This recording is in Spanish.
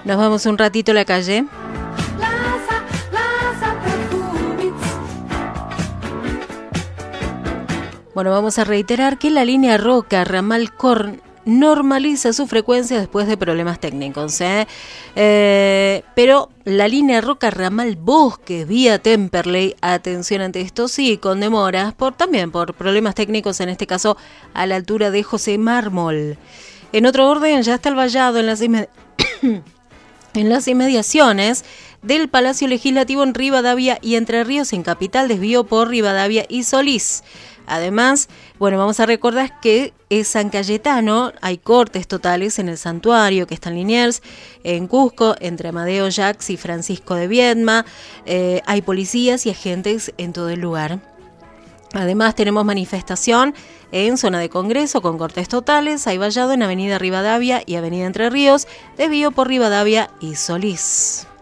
Nos vamos un ratito a la calle. Bueno, vamos a reiterar que la línea Roca, ramal Korn, normaliza su frecuencia después de problemas técnicos. Pero la línea Roca, ramal Bosque, vía Temperley, atención ante esto, sí, con demoras, también por problemas técnicos, en este caso a la altura de José Mármol. En otro orden, ya está el vallado en las inmediaciones del Palacio Legislativo en Rivadavia y Entre Ríos, en Capital, desvío por Rivadavia y Solís. Además, bueno, vamos a recordar que es San Cayetano, hay cortes totales en el santuario que está en Liniers, en Cusco, entre Amadeo Jax y Francisco de Viedma, hay policías y agentes en todo el lugar. Además tenemos manifestación en zona de Congreso con cortes totales, hay vallado en Avenida Rivadavia y Avenida Entre Ríos, desvío por Rivadavia y Solís.